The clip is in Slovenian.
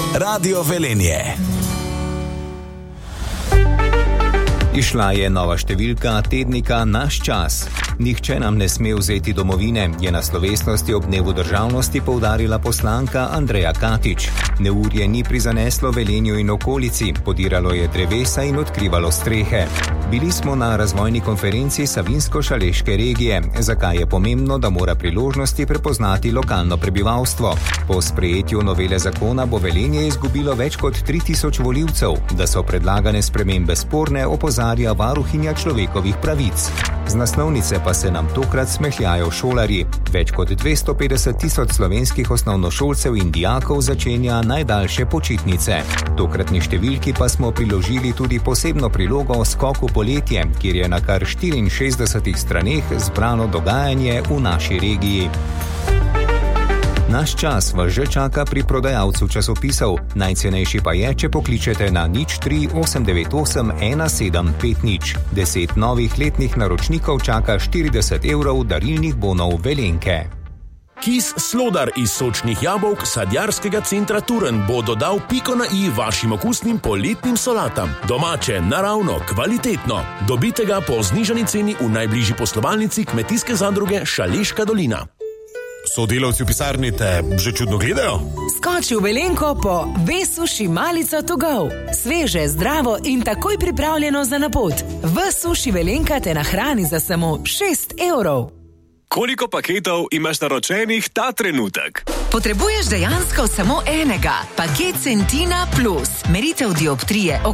Radio Velenje. Išla je nova številka tednika Naš čas. Nihče nam ne sme vzeti domovine, je na slovesnosti ob dnevu državnosti poudarila poslanka Andreja Katič. Neurje ni prizaneslo Velenju in okolici, podiralo je drevesa in odkrivalo strehe. Bili smo na razvojni konferenci Savinjsko-Šaleške regije, zakaj je pomembno, da mora priložnosti prepoznati lokalno prebivalstvo. Po sprejetju novele zakona bo Velenje izgubilo več kot 3000 volivcev, da so predlagane spremembe sporne, opozarja varuhinja človekovih pravic. Z naslovnice pa se nam tokrat smehljajo šolarji. Več kot 250 000 slovenskih osnovnošolcev in dijakov začenja najdaljše počitnice. Tokratni številki pa smo priložili tudi posebno prilogo Skok v poletje, kjer je na kar 64 straneh zbrano dogajanje v naši regiji. Naš čas vas že čaka pri prodajalcu časopisov. Najcenejši pa je, če pokličete na 03 898 1750. 10 novih letnih naročnikov čaka 40 € darilnih bonov Velenke. Kis Slodar iz sočnih jabolk sadjarskega centra Turen bo dodal piko na i vašim okusnim poletnim solatam. Domače, naravno, kvalitetno. Dobite ga po znižani ceni v najbližji poslovalnici Kmetijske zadruge Šaleška dolina. Sodelavci v pisarni te že čudno gledajo? Skoči v Velenko po V-suši malico to go. Sveže, zdravo in takoj pripravljeno za na pot. V-suši Velenka te nahrani za samo 6 €. Koliko paketov imaš naročenih ta trenutek? Potrebuješ dejansko samo enega. Paket Centina Plus. Meritev dioptrije